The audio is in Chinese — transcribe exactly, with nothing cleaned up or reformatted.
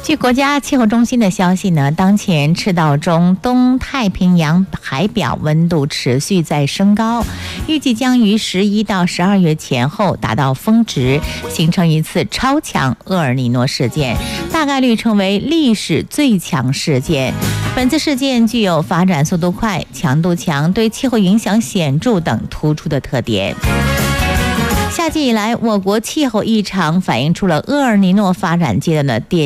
据国家气候中心的消息呢，当前赤道中东太平洋海表温度持续在升高，预计将于十一到十二月前后达到峰值，形成一次超强厄尔尼诺事件，大概率成为历史最强事件。本次事件具有发展速度快、强度强、对气候影响显著等突出的特点。夏季以来，我国气候异常反映出了厄尔尼诺发展阶段的典